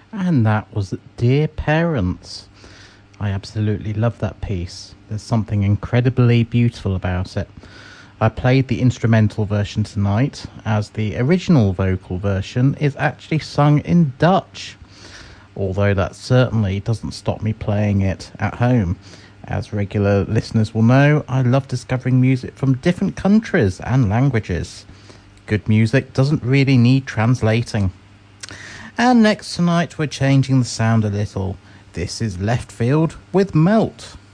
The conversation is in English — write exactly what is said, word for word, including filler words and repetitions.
And that was Dear Parents. I absolutely love that piece. There's something incredibly beautiful about it. I played the instrumental version tonight, as the original vocal version is actually sung in Dutch. Although that certainly doesn't stop me playing it at home. As regular listeners will know, I love discovering music from different countries and languages. Good music doesn't really need translating. And next tonight we're changing the sound a little. This is Left Field with Melt.